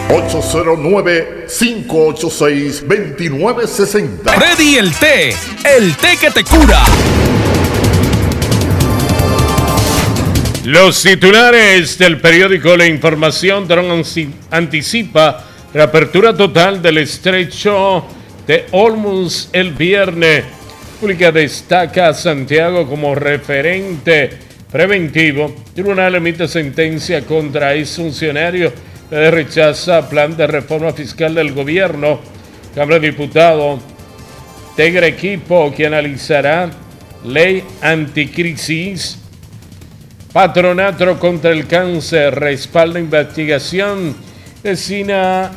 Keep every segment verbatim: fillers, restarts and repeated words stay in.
ocho cero nueve, cinco ocho seis, dos nueve seis cero. Ready el té, el té que te cura. Los titulares del periódico La Información. Trump anticipa reapertura total del estrecho de Hormuz el viernes. Pública destaca a Santiago como referente preventivo. Tribunal emite sentencia contra exfuncionario. Rechaza plan de reforma fiscal del gobierno. Cámara de Diputados integra equipo que analizará ley anticrisis. Patronato contra el cáncer respalda investigación. Vecina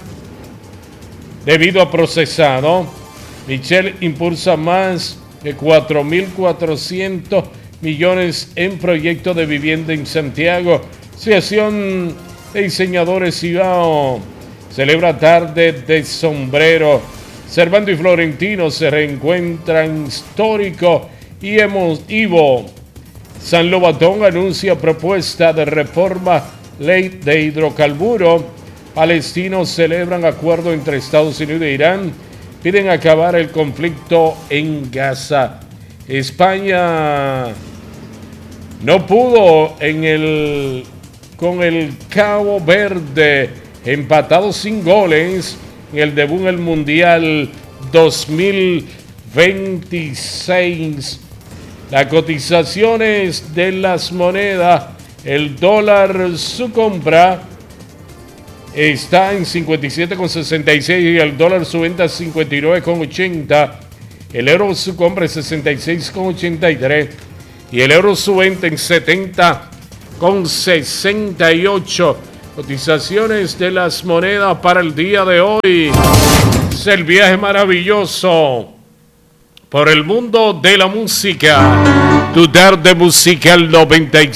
debido a procesado. Michelle impulsa más de cuatro mil cuatrocientos millones en proyecto de vivienda en Santiago. Asociación de Diseñadores Cibao celebra tarde de sombrero. Servando y Florentino se reencuentran histórico y emotivo. San Lobatón anuncia propuesta de reforma ley de hidrocarburo. Palestinos celebran acuerdo entre Estados Unidos e Irán. Piden acabar el conflicto en Gaza. España no pudo en el con el Cabo Verde, empatado sin goles en el debut en el Mundial dos mil veintiséis. Las cotizaciones de las monedas, el dólar su compra está en cincuenta y siete con sesenta y seis y el dólar su venta cincuenta y nueve con ochenta. El euro su compra en sesenta y seis con ochenta y tres y el euro su venta en setenta con sesenta y ocho. Cotizaciones de las monedas para el día de hoy. Es el viaje maravilloso por el mundo de la música. Tu tarde musical noventa y